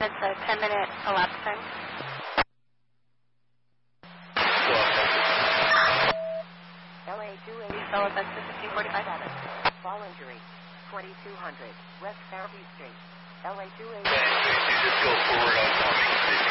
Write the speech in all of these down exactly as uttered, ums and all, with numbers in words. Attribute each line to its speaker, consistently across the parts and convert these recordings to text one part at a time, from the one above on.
Speaker 1: It's a ten minute elapsed time.
Speaker 2: L A two eighty.
Speaker 1: So that's fifteen forty-five.
Speaker 2: Fall injury. twenty-two hundred. West Fairview Street. L A two eighty.
Speaker 3: You just go forward on Tommy Street.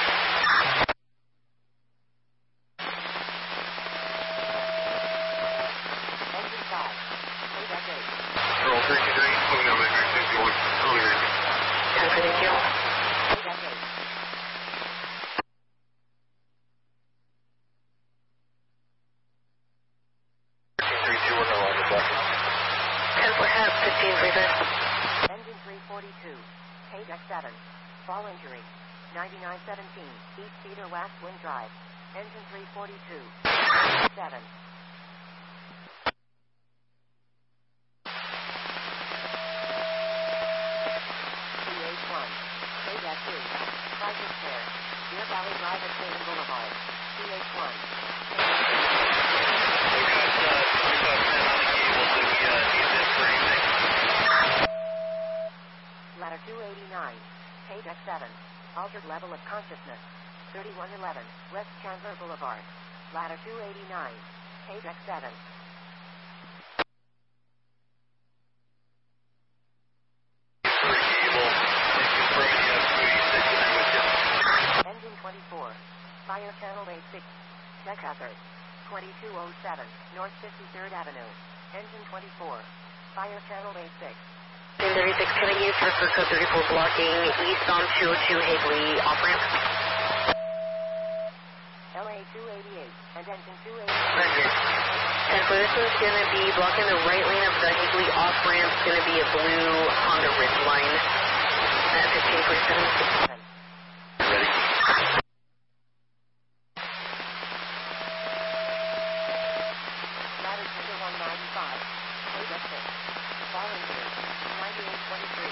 Speaker 2: Engine five. Payback eight.
Speaker 3: Control three two three. Moving on my next fifty-one. Earlier.
Speaker 1: ten for the kill.
Speaker 2: Payback eight.
Speaker 3: three two one, no longer blocking.
Speaker 1: ten for half, fifteen freezer.
Speaker 2: Engine three forty-two. Payback seven. Fall injury. ninety-nine seventeen. East Cedar West Wind Drive. Engine three forty-two. seven. C H one. Payback two. Private Care. Deer Valley Drive at Tatum Boulevard. C H one.
Speaker 3: We got uh, twenty-five ten on the cable. Do we uh, need this for anything?
Speaker 2: Ladder two eighty-nine. Payback seven. Altered level of consciousness. thirty-one eleven. West Chandler Boulevard. Ladder two eighty-nine. Payback seven.
Speaker 3: For cable. And confirm you have two eighty-six in there with you.
Speaker 2: Engine twenty-four. Fire Channel A six. Check hazard. twenty-two oh seven. North fifty-third Avenue. Engine twenty-four. Fire Channel A six.
Speaker 1: ten thirty-six, can I use for code thirty-four blocking east on two oh two Higley off ramp?
Speaker 2: L A two eighty-eight. And engine two eighty-eight.
Speaker 1: Roger. ten for this one's going to be blocking the right lane of the Higley off ramp. It's going to be a blue Honda Ridgeline at fifteen forty-seven.
Speaker 3: Ready?
Speaker 2: Ladder number one ninety-five. Payback six. Fall injury. ninety-eight twenty-three.